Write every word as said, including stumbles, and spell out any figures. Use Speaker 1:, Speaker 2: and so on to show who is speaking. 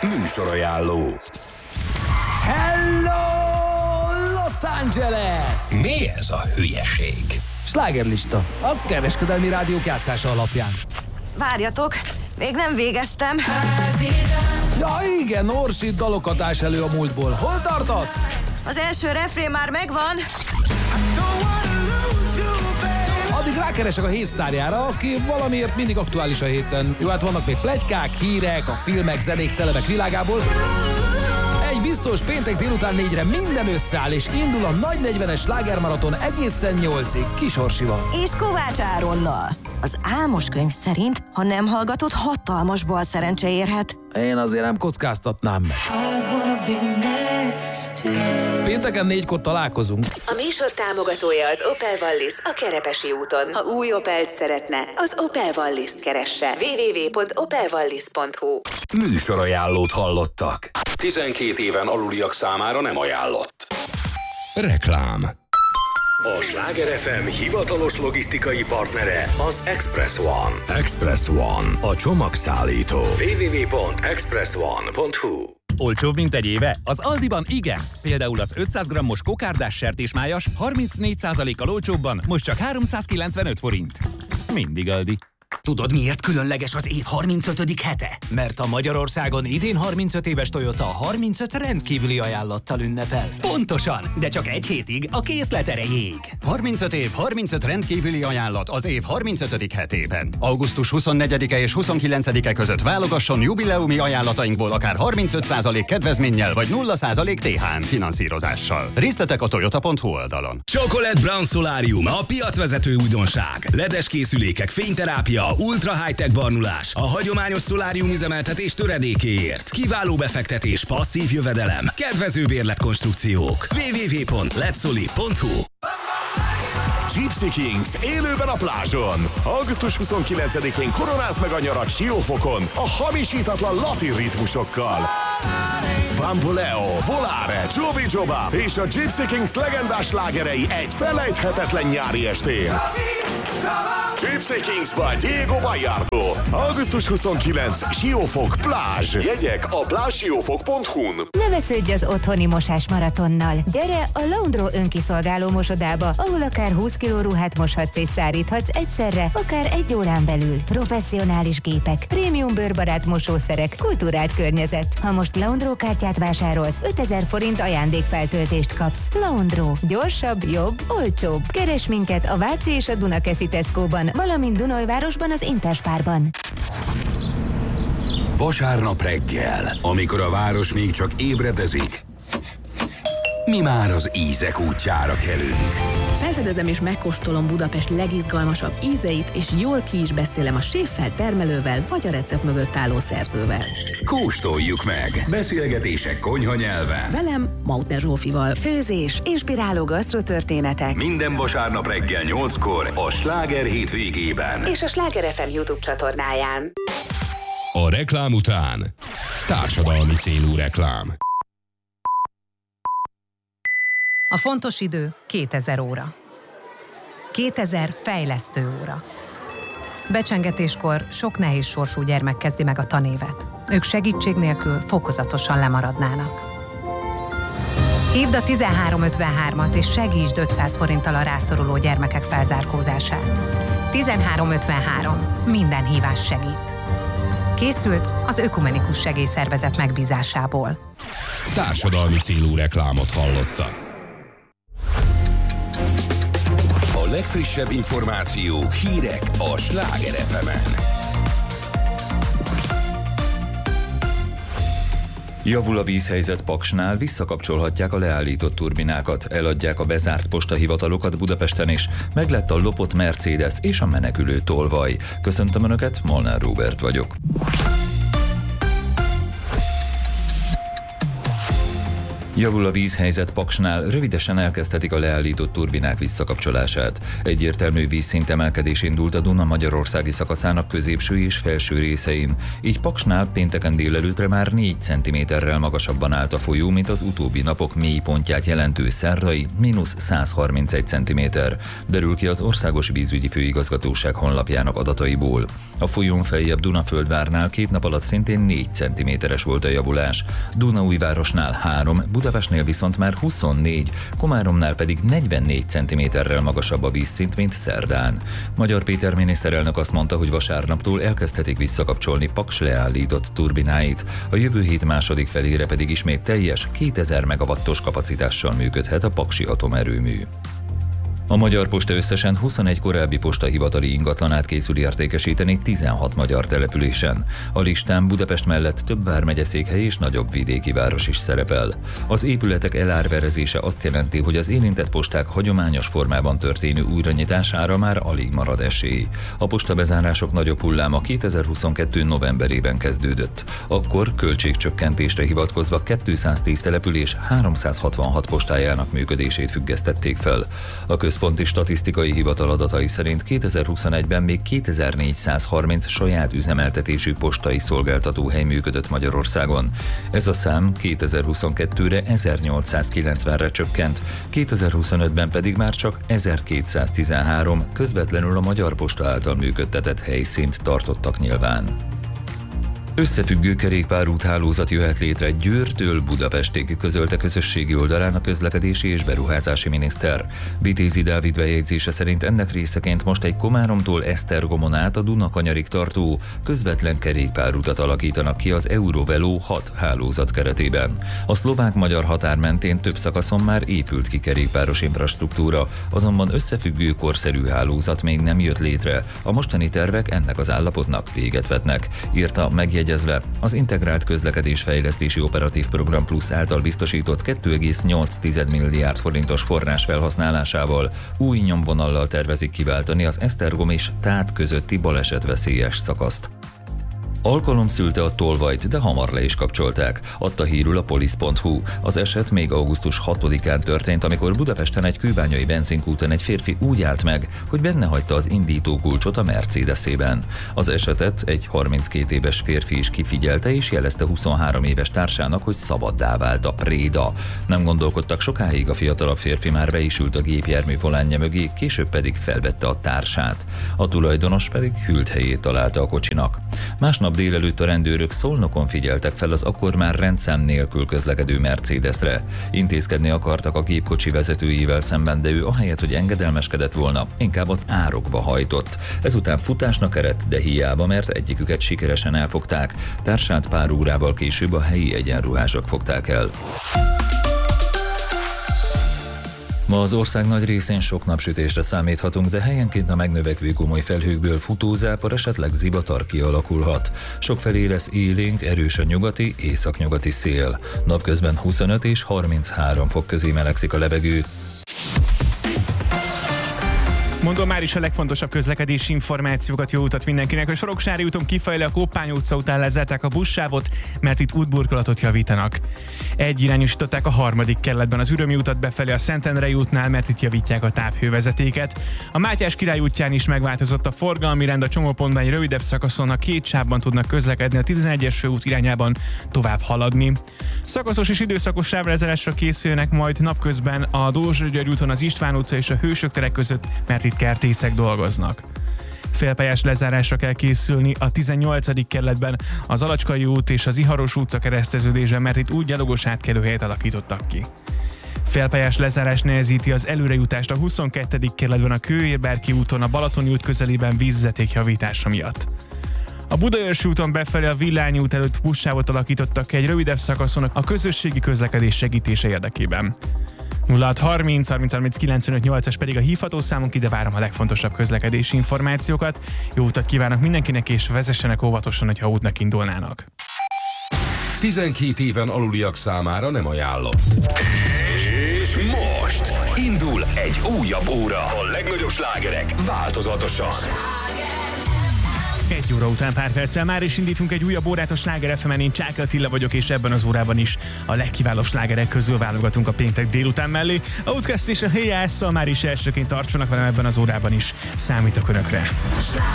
Speaker 1: Műsorajánló.
Speaker 2: Hello, Los Angeles!
Speaker 1: Mi ez a hülyeség?
Speaker 2: Slágerlista, a kereskedelmi rádiók játszása alapján.
Speaker 3: Várjatok, még nem végeztem.
Speaker 2: Ja igen, Orsi dalokat ás elő a múltból. Hol tartasz?
Speaker 3: Az első refrén már megvan.
Speaker 2: Addig rákeresek a hét sztárjára, aki valamiért mindig aktuális a héten. Jó, hát vannak még pletykák, hírek, a filmek, zenék, celebek világából. Egy biztos, péntek délután négyre minden összeáll, és indul a nagy negyvenes slágermaraton egészen nyolcig Kis Orsival.
Speaker 3: És Kovács Áronnal. Az álmos könyv szerint, ha nem hallgatod, hatalmas bal szerencse érhet.
Speaker 2: Én azért nem kockáztatnám meg. Pénteken négykor találkozunk.
Speaker 4: A műsor támogatója az Opel Wallis a Kerepesi úton. Ha új Opelt szeretne, az Opel Wallis-t keresse. double-u double-u double-u pont opel wallis pont hu.
Speaker 1: Műsorajánlót hallottak. tizenkét éven aluliak számára nem ajánlott. Reklám. A Sláger ef em hivatalos logisztikai partnere az Express One. Express One, a csomagszállító. double-u double-u double-u pont express one pont hu.
Speaker 5: Olcsóbb, mint egy éve? Az Aldiban igen. Például az ötszáz grammos kokárdás sertésmájas harmincnégy százalékkal olcsóbban most csak háromszázkilencvenöt forint. Mindig Aldi.
Speaker 6: Tudod, miért különleges az év harmincötödik hete? Mert a Magyarországon idén harmincöt éves Toyota harmincöt rendkívüli ajánlattal ünnepel. Pontosan, de csak egy hétig a készlet erejéig.
Speaker 7: harmincöt év, harmincöt rendkívüli ajánlat az év harmincötödik hetében. augusztus huszonnegyedike és huszonkilencedike között válogasson jubileumi ajánlatainkból akár harmincöt százalék kedvezménnyel vagy nulla százalék té há em finanszírozással. Részletek a toyota pont hu oldalon.
Speaker 1: Chocolate Brown Solarium, a piacvezető újdonság. ledes készülékek, fényterápia, ultra high-tech barnulás, a hagyományos szolárium üzemeltetés töredékéért. Kiváló befektetés, passzív jövedelem, kedvező bérletkonstrukciók. double-u double-u double-u pont letsoli pont hu.
Speaker 8: Gypsy Kings élőben a plázson. augusztus huszonkilencedikén koronázd meg a nyarat Siófokon a hamisítatlan latin ritmusokkal. Bamboleo, Volare, Joby Joba és a Gypsy Kings legendás slágerei egy felejthetetlen nyári estén. Gypsy Kings by Diego Bayardo. augusztus huszonkilencedike Siófok plázs. Jegyek a plázsiófok pont hu-n.
Speaker 9: Ne vesződj az otthoni mosás maratonnal. Gyere a Laundro önkiszolgáló mosodába, ahol akár húsz kiló ruhát moshatsz és száríthatsz egyszerre, akár egy órán belül. Professzionális gépek, prémium bőrbarát mosószerek, kulturált környezet. Ha most Laundro kártyát vásárolsz, ötezer forint ajándékfeltöltést kapsz. Laundro. Gyorsabb, jobb, olcsóbb. Keres minket a Váci és a Dunakeszi Tesco-ban, valamint Dunajvárosban az Interspárban.
Speaker 1: Vasárnap reggel, amikor a város még csak ébredezik, mi már az ízek útjára kelünk.
Speaker 10: Felfedezem és megkóstolom Budapest legizgalmasabb ízeit, és jól ki is beszélem a séffel, termelővel, vagy a recept mögött álló szerzővel.
Speaker 1: Kóstoljuk meg! Beszélgetések konyha nyelven.
Speaker 10: Velem, Mautner Zsófival.
Speaker 4: Főzés, inspiráló gasztrotörténetek.
Speaker 1: Minden vasárnap reggel nyolckor a Sláger hétvégében.
Speaker 4: És a Sláger ef em YouTube csatornáján.
Speaker 1: A reklám után társadalmi célú reklám.
Speaker 11: A fontos idő kétezer óra. kétezer fejlesztő óra. Becsengetéskor sok nehéz sorsú gyermek kezdi meg a tanévet. Ők segítség nélkül fokozatosan lemaradnának. Hívd a tizenhárom ötvenhármat és segítsd ötszáz forinttal a rászoruló gyermekek felzárkózását. tizenhárom ötvenhárom. Minden hívás segít. Készült az Ökumenikus Segélyszervezet megbízásából.
Speaker 1: Társadalmi célú reklámot hallottak. A legfrissebb információk, hírek a Sláger ef emen.
Speaker 12: Javul a vízhelyzet Paksnál, visszakapcsolhatják a leállított turbinákat, eladják a bezárt postahivatalokat Budapesten is, meglett a lopott Mercedes és a menekülő tolvaj. Köszöntöm Önöket, Molnár Róbert vagyok. Javul a vízhelyzet Paksnál, rövidesen elkezdhetik a leállított turbinák visszakapcsolását. Egyértelmű vízszint emelkedés indult a Duna magyarországi szakaszának középső és felső részein, így Paksnál pénteken délelőtre már négy centiméterrel magasabban állt a folyó, mint az utóbbi napok mélypontját jelentő szerdai mínusz száz harmincegy centiméter, derül ki az Országos Vízügyi Főigazgatóság honlapjának adataiból. A folyón feljebb Dunaföldvárnál két nap alatt szintén négy centiméteres volt a javulás, Dunaújvárosnál három, Budapestnél viszont már huszonnégy, Komáromnál pedig negyvennégy centiméterrel magasabb a vízszint, mint szerdán. Magyar Péter miniszterelnök azt mondta, hogy vasárnaptól elkezdhetik visszakapcsolni Paks leállított turbináit, a jövő hét második felére pedig ismét teljes kétezer megawattos kapacitással működhet a paksi atomerőmű. A Magyar Posta összesen huszonegy korábbi postahivatali ingatlanát készül értékesíteni tizenhat magyar településen. A listán Budapest mellett több vármegye székhely és nagyobb vidéki város is szerepel. Az épületek elárverezése azt jelenti, hogy az érintett posták hagyományos formában történő újranyitására már alig marad esély. A postabezárások nagyobb hulláma kétezer-huszonkettő novemberében kezdődött. Akkor költségcsökkentésre hivatkozva kétszáztíz település háromszázhatvanhat postájának működését függesztették fel. A Központi Statisztikai Hivatal adatai szerint kétezer-huszonegyben még kétezer-négyszázharminc saját üzemeltetésű postai szolgáltatóhely működött Magyarországon. Ez a szám kétezer-huszonkettőre ezernyolcszázkilencvenre csökkent, kétezer-huszonötben pedig már csak ezerkétszáztizenhárom közvetlenül a Magyar Posta által működtetett helyszínt tartottak nyilván. Összefüggő kerékpárút hálózat jöhet létre Győrtől Budapestig, közölte közösségi oldalán a közlekedési és beruházási miniszter. Vitézi Dávid bejegyzése szerint ennek részeként most egy Komáromtól Esztergomon át a Dunakanyarig tartó közvetlen kerékpárutat alakítanak ki az Eurovelo hat hálózat keretében. A szlovák-magyar határ mentén több szakaszon már épült ki kerékpáros infrastruktúra, azonban összefüggő korszerű hálózat még nem jött létre. A mostani tervek ennek az állapotnak véget vetnek, írta megjegyzés. Az Integrált Közlekedésfejlesztési Operatív Program Plusz által biztosított két egész nyolc milliárd forintos forrás felhasználásával új nyomvonallal tervezik kiváltani az Esztergom és Tát közötti balesetveszélyes szakaszt. Alkalom szülte a tolvajt, de hamar le is kapcsolták, adta hírül a polisz pont hu. Az eset még augusztus hatodikán történt, amikor Budapesten egy kőbányai benzinkúton egy férfi úgy állt meg, hogy benne hagyta az indítókulcsot a Mercedesében. Az esetet egy harminckét éves férfi is kifigyelte és jelezte huszonhárom éves társának, hogy szabaddá vált a préda. Nem gondolkodtak sokáig, a fiatalabb férfi már be is ült a gépjármű volánja mögé, később pedig felvette a társát. A tulajdonos pedig hűlt helyét találta a kocsinak. Másnap délelőtt a rendőrök Szolnokon figyeltek fel az akkor már rendszám nélkül közlekedő Mercedesre. Intézkedni akartak a gépkocsi vezetőjével szemben, de ő ahelyett, hogy engedelmeskedett volna, inkább az árokba hajtott. Ezután futásnak eredt, de hiába, mert egyiküket sikeresen elfogták, társát pár órával később a helyi egyenruhások fogták el. Ma az ország nagy részén sok napsütésre számíthatunk, de helyenként a megnövekvő komoly felhőkből futózápor, esetleg zivatar kialakulhat. Sokfelé lesz élénk, erős a nyugati, északnyugati szél. Napközben huszonöt és harminchárom fok közé melegszik a levegő.
Speaker 13: Mondom már is a legfontosabb közlekedési információkat, jó utat mindenkinek, hogy Soroksári úton kifelé a Koppány utca után lezárták a buszsávot, mert itt útburkolatot javítanak. Egyirányosították a harmadik kerületben az Ürömi utat befelé a Szentendrei útnál, mert itt javítják a távhővezetéket. A Mátyás Király útján is megváltozott a forgalmi rend, a csomópontban egy rövidebb szakaszon a két sávban tudnak közlekedni, a tizenegyes főút irányában tovább haladni. Szakaszos és időszakos sávlezárásra készülnek majd napközben a Dózsa György úton az István utca és a Hősök tere között, mert itt kertészek dolgoznak. Félpályás lezárásra kell készülni a tizennyolcadik kerületben az Alacskai út és az Iharos utca kereszteződésben, mert itt úgy gyalogos átkelőhelyet alakítottak ki. Félpályás lezárás nehezíti az előrejutást a huszonkettedik kerületben a Kőérberki úton a Balatoni út közelében vízvezeték javítása miatt. A Budaörsi úton befelé a Villányi út előtt buszsávot alakítottak ki egy rövidebb szakaszon a közösségi közlekedés segítése érdekében. nulla hat harminc harminc harminc kilencvenöt nyolcas pedig a hívható számunk, ide várom a legfontosabb közlekedési információkat. Jó utat kívánok mindenkinek, és vezessenek óvatosan, hogyha útnak indulnának.
Speaker 1: tizenkét éven aluliak számára nem ajánlott. És most indul egy újabb óra. A legnagyobb slágerek változatosan.
Speaker 13: Egy óra után pár perccel már is indítunk egy újabb órát a Sláger ef emen. Én Csáky Attila vagyok, és ebben az órában is a legkiválóbb slágerek közül válogatunk a péntek délután mellé. Outcast és a hé á es-szal már is elsőként tartsanak velem ebben az órában is. Számítok önökre.